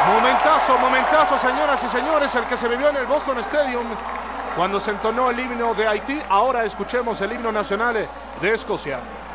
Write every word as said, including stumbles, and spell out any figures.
Momentazo, momentazo, señoras y señores, el que se vivió en el Boston Stadium cuando se entonó el himno de Haití. Ahora escuchemos el himno nacional de Escocia.